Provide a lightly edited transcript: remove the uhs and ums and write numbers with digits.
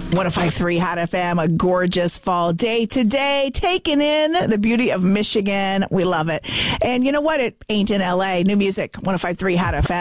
105.3 Hot FM, a gorgeous fall day today, taking in the beauty of Michigan. We love it. And you know what? It ain't in LA. New music, 105.3 Hot FM.